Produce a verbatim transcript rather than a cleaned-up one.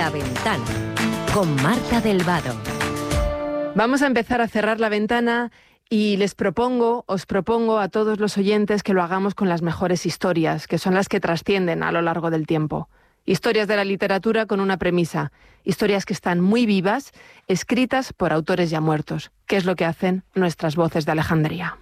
La Ventana, con Marta del Vado. Vamos a empezar a cerrar la ventana y les propongo, os propongo a todos los oyentes que lo hagamos con las mejores historias, que son las que trascienden a lo largo del tiempo. Historias de la literatura con una premisa, historias que están muy vivas, escritas por autores ya muertos, que es lo que hacen nuestras voces de Alejandría.